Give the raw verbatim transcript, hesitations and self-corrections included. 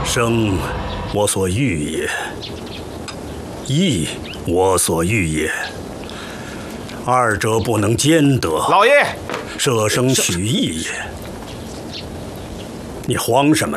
生，我所欲也；义，我所欲也。二者不能兼得。 老爷， 舍生取义也。你慌什么